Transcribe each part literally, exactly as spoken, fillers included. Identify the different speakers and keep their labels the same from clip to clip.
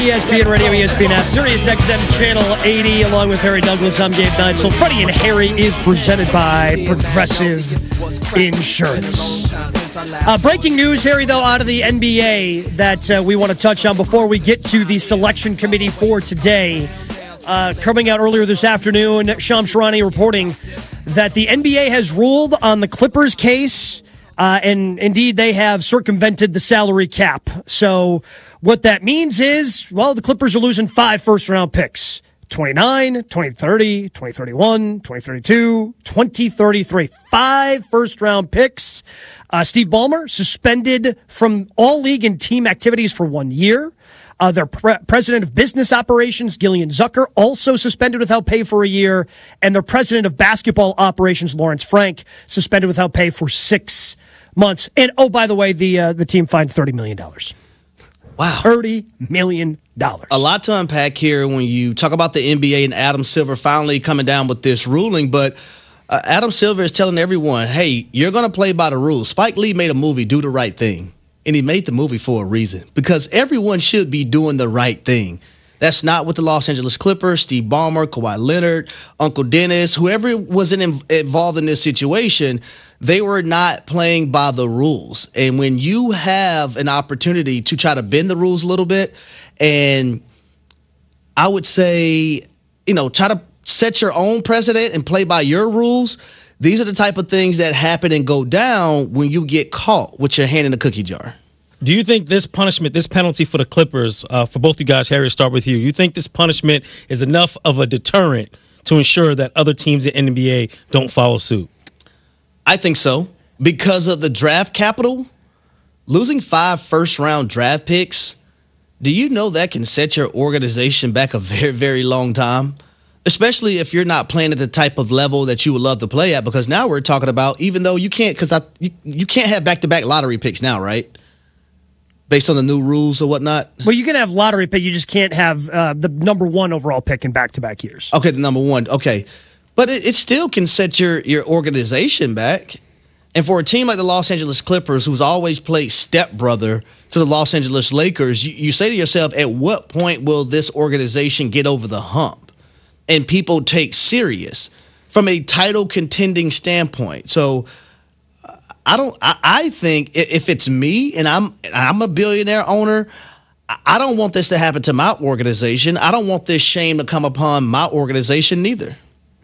Speaker 1: E S P N Radio, E S P N app, Sirius X M Channel eighty, along with Harry Douglas. I'm Gabe Neitzel. Freddie and Harry is presented by Progressive Insurance. Uh, breaking news, Harry, though, out of the N B A that uh, we want to touch on before we get to the selection committee for today. Uh, coming out earlier this afternoon, Shams Charania reporting that the N B A has ruled on the Clippers case, uh, and indeed they have circumvented the salary cap. So what that means is, well, the Clippers are losing five first-round picks. twenty-nine, twenty thirty, twenty thirty-one, twenty thirty-two, twenty thirty-three. Five first-round picks. Uh, Steve Ballmer suspended from all league and team activities for one year. Uh, their pre- president of business operations, Gillian Zucker, also suspended without pay for a year. And their president of basketball operations, Lawrence Frank, suspended without pay for six months. And, oh, by the way, the uh, the team fined thirty million dollars.
Speaker 2: Wow.
Speaker 1: thirty million dollars.
Speaker 2: A lot to unpack here when you talk about the N B A and Adam Silver finally coming down with this ruling. But uh, Adam Silver is telling everyone, hey, you're going to play by the rules. Spike Lee made a movie, Do the Right Thing. And he made the movie for a reason, because everyone should be doing the right thing. That's not what the Los Angeles Clippers, Steve Ballmer, Kawhi Leonard, Uncle Dennis, whoever was in, involved in this situation, they were not playing by the rules. And when you have an opportunity to try to bend the rules a little bit, and I would say, you know, try to set your own precedent and play by your rules, these are the type of things that happen and go down when you get caught with your hand in a cookie jar.
Speaker 3: Do you think this punishment, this penalty for the Clippers, uh, for both you guys, Harry, start with you, you think this punishment is enough of a deterrent to ensure that other teams in the N B A don't follow suit?
Speaker 2: I think so. Because of the draft capital, losing five first-round draft picks, do you know that can set your organization back a very, very long time? Especially if you're not playing at the type of level that you would love to play at, because now we're talking about, even though you can't, because I you, you can't have back-to-back lottery picks now, right? Based on the new rules or whatnot.
Speaker 1: Well, you can have lottery pick, you just can't have uh, the number one overall pick in back-to-back years.
Speaker 2: Okay, the number one. Okay. But it, it still can set your, your organization back. And for a team like the Los Angeles Clippers, who's always played stepbrother to the Los Angeles Lakers, you, you say to yourself, at what point will this organization get over the hump and people take serious from a title contending standpoint? So uh, I don't. I, I think if it's me and I'm I'm a billionaire owner, I don't want this to happen to my organization. I don't want this shame to come upon my organization neither.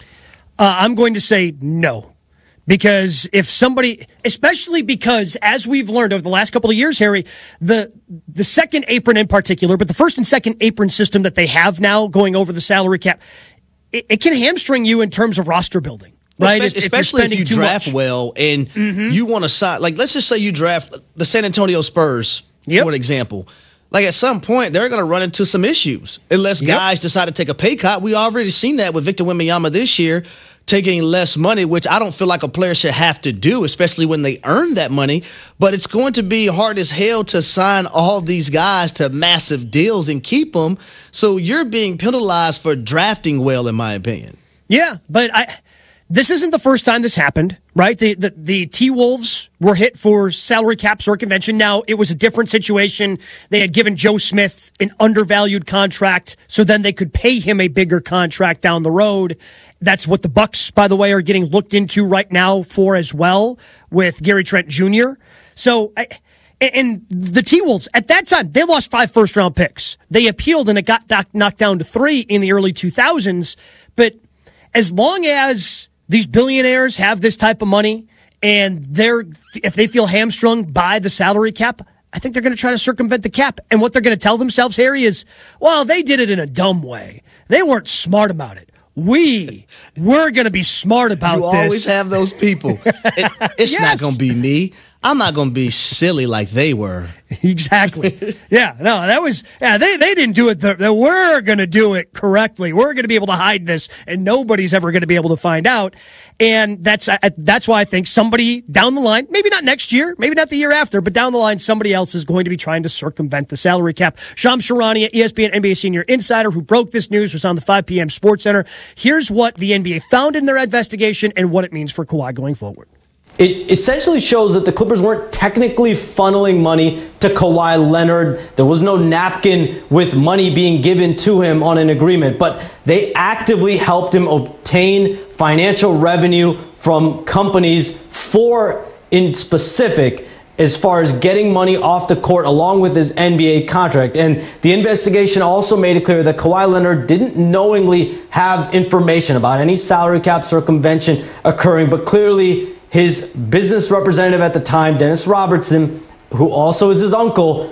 Speaker 1: Uh, I'm going to say no. Because if somebody, especially because, as we've learned over the last couple of years, Harry, the the second apron in particular, but the first and second apron system that they have now going over the salary cap, it, it can hamstring you in terms of roster building, right?
Speaker 2: Especially if, especially if, if you draft much. well and mm-hmm. you want to sign, like, let's just say you draft the San Antonio Spurs, yep. for an example. Like, at some point, they're going to run into some issues unless yep. guys decide to take a pay cut. We already seen that with Victor Wembanyama this year, taking less money, which I don't feel like a player should have to do, especially when they earn that money. But it's going to be hard as hell to sign all these guys to massive deals and keep them. So you're being penalized for drafting well, in my opinion.
Speaker 1: Yeah, but I... This isn't the first time this happened, right? The, the the T-Wolves were hit for salary cap circumvention. Now, it was a different situation. They had given Joe Smith an undervalued contract, so then they could pay him a bigger contract down the road. That's what the Bucks, by the way, are getting looked into right now for as well with Gary Trent Junior So, I, and the T-Wolves, at that time, they lost five first-round picks. They appealed, and it got knocked down to three in the early two thousands. But as long as these billionaires have this type of money, and they're if they feel hamstrung by the salary cap, I think they're going to try to circumvent the cap. And what they're going to tell themselves, Harry, is, well, they did it in a dumb way. They weren't smart about it. We, we're going to be smart about
Speaker 2: you
Speaker 1: this.
Speaker 2: You always have those people. It, it's
Speaker 1: yes.
Speaker 2: not going to be me. I'm not going to be silly like they were.
Speaker 1: Exactly. Yeah, no, that was, yeah, they, they didn't do it. The, the, we're going to do it correctly. We're going to be able to hide this, and nobody's ever going to be able to find out. And that's, uh, that's why I think somebody down the line, maybe not next year, maybe not the year after, but down the line, somebody else is going to be trying to circumvent the salary cap. Shams Charania, E S P N N B A senior insider who broke this news, was on the five p.m. Sports Center. Here's what the N B A found in their investigation and what it means for Kawhi going forward.
Speaker 4: it essentially shows that the Clippers weren't technically funneling money to Kawhi Leonard. There was no napkin with money being given to him on an agreement, but they actively helped him obtain financial revenue from companies for, in specific, as far as getting money off the court along with his N B A contract. And the investigation also made it clear that Kawhi Leonard didn't knowingly have information about any salary cap circumvention occurring, but clearly his business representative at the time, Dennis Robertson, who also is his uncle,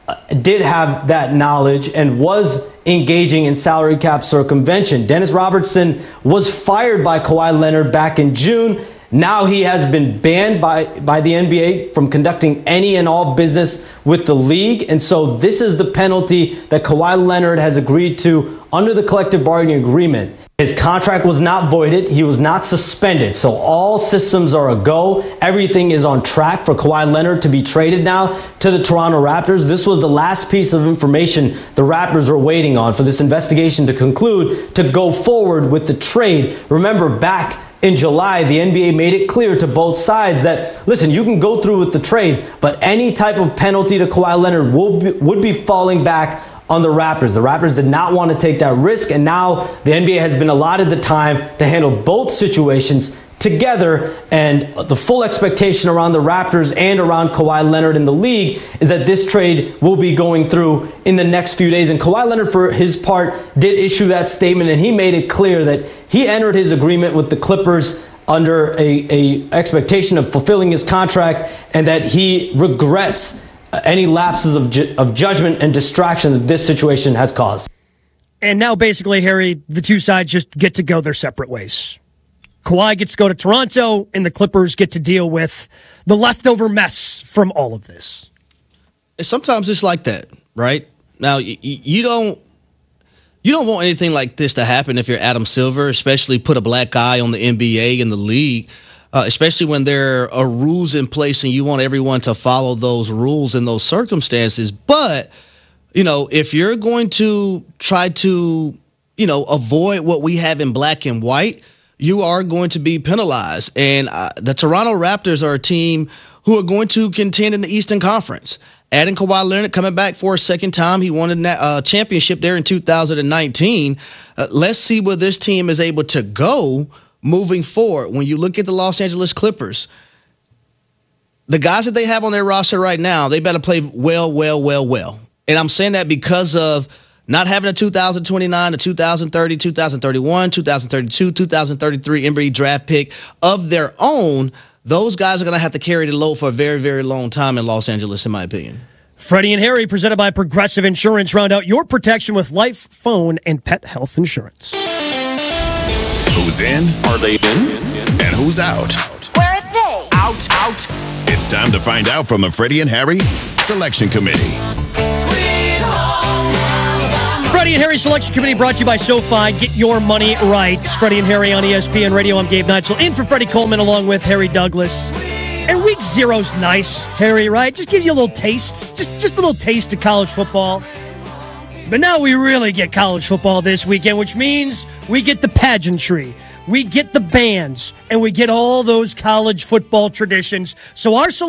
Speaker 4: did have that knowledge and was engaging in salary cap circumvention. Dennis Robertson was fired by Kawhi Leonard back in June. Now he has been banned by, by the N B A from conducting any and all business with the league. And so this is the penalty that Kawhi Leonard has agreed to under the collective bargaining agreement. His contract was not voided. He was not suspended. So all systems are a go. Everything is on track for Kawhi Leonard to be traded now to the Toronto Raptors. This was the last piece of information the Raptors were waiting on for this investigation to conclude to go forward with the trade. Remember, back in July, the N B A made it clear to both sides that, listen, you can go through with the trade, but any type of penalty to Kawhi Leonard will be, would be falling back on the Raptors. The Raptors did not want to take that risk, and now the N B A has been allotted the time to handle both situations together, and the full expectation around the Raptors and around Kawhi Leonard in the league is that this trade will be going through in the next few days. And Kawhi Leonard, for his part, did issue that statement, and he made it clear that he entered his agreement with the Clippers under a, a expectation of fulfilling his contract, and that he regrets any lapses of, ju- of judgment and distraction that this situation has caused.
Speaker 1: And now, basically, Harry, the two sides just get to go their separate ways. Kawhi gets to go to Toronto, and the Clippers get to deal with the leftover mess from all of this.
Speaker 2: Sometimes it's like that, right? Now, you, you don't you don't want anything like this to happen if you're Adam Silver, especially put a black eye on the N B A and the league, uh, especially when there are rules in place and you want everyone to follow those rules in those circumstances. But, you know, if you're going to try to, you know, avoid what we have in black and white, you are going to be penalized. And uh, the Toronto Raptors are a team who are going to contend in the Eastern Conference. Adding Kawhi Leonard coming back for a second time. He won a uh, championship there in two thousand nineteen. Uh, let's see where this team is able to go moving forward. When you look at the Los Angeles Clippers, the guys that they have on their roster right now, they better play well, well, well, well. And I'm saying that because of not having a two thousand twenty-nine, a two thousand thirty, two thousand thirty-one, two thousand thirty-two, two thousand thirty-three N B A draft pick of their own. Those guys are going to have to carry the load for a very, very long time in Los Angeles, in my opinion.
Speaker 1: Freddie and Harry, presented by Progressive Insurance. Round out your protection with life, phone, and pet health insurance.
Speaker 5: Who's in?
Speaker 6: Are they in?
Speaker 5: And who's out?
Speaker 7: Where are they?
Speaker 6: Out, out.
Speaker 5: It's time to find out from the Freddie and Harry Selection Committee.
Speaker 1: Freddie and Harry Selection Committee brought to you by SoFi. Get your money right. Freddie and Harry on E S P N Radio. I'm Gabe Neitzel. In for Freddie Coleman along with Harry Douglas. And week zero's nice, Harry, right? Just gives you a little taste. Just, just a little taste of college football. But now we really get college football this weekend, which means we get the pageantry, we get the bands, and we get all those college football traditions. So our selection